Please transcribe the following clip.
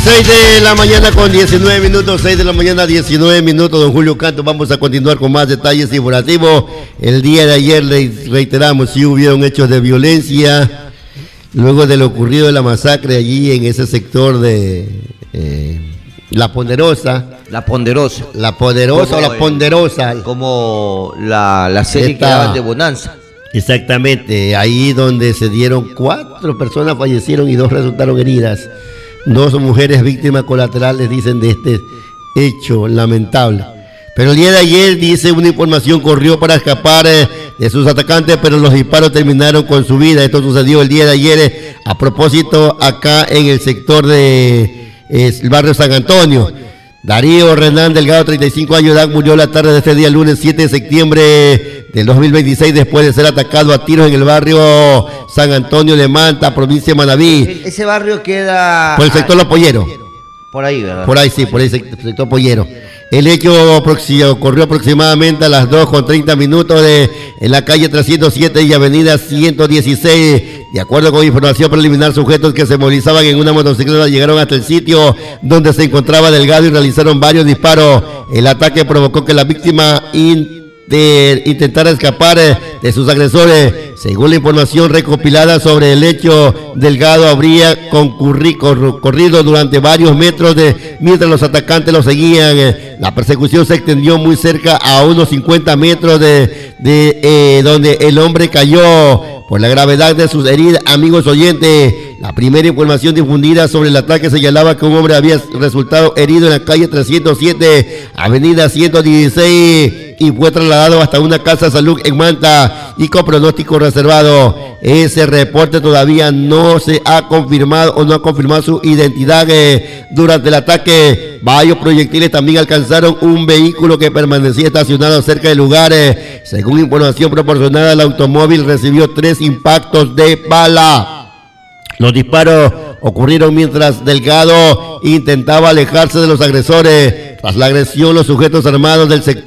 6 de la mañana con 19 minutos, 6 de la mañana 19 minutos, don Julio Canto. Vamos a continuar con más detalles informativos. El día de ayer, reiteramos, sí hubieron hechos de violencia luego de lo ocurrido de la masacre allí en ese sector de La Ponderosa. La Ponderosa. La Poderosa o La Ponderosa. Como la serie que daban de Bonanza. Exactamente, ahí donde se dieron 4 personas fallecieron y 2 resultaron heridas. 2 mujeres víctimas colaterales, dicen, de este hecho lamentable. Pero el día de ayer, dice, una información corrió para escapar de sus atacantes, pero los disparos terminaron con su vida. Esto sucedió el día de ayer, a propósito, acá en el sector de el barrio San Antonio. Darío Renán Delgado, 35 años de edad, murió la tarde de este día, lunes 7 de septiembre del 2026, después de ser atacado a tiros en el barrio San Antonio de Manta, provincia de Manabí. Ese barrio queda... Por el sector Los Polleros. Por ahí, ¿verdad? Por ahí, sí, por el sector Pollero. El hecho ocurrió aproximadamente a las 2:30 en la calle 307 y avenida 116. De acuerdo con información preliminar, sujetos que se movilizaban en una motocicleta llegaron hasta el sitio donde se encontraba Delgado y realizaron varios disparos. El ataque provocó que la víctima intentara escapar de sus agresores. Según la información recopilada sobre el hecho, Delgado habría corrido durante varios metros mientras los atacantes lo seguían. La persecución se extendió muy cerca, a unos 50 metros de donde el hombre cayó. Por la gravedad de sus heridas, amigos oyentes, la primera información difundida sobre el ataque señalaba que un hombre había resultado herido en la calle 307, avenida 116, y fue trasladado hasta una casa de salud en Manta y con pronóstico reservado. Ese reporte todavía no se ha confirmado o no ha confirmado su identidad. Durante el ataque, varios proyectiles también alcanzaron un vehículo que permanecía estacionado cerca del lugar. Según información proporcionada, el automóvil recibió 3 impactos de bala. Los disparos ocurrieron mientras Delgado intentaba alejarse de los agresores. Tras la agresión, los sujetos armados del sector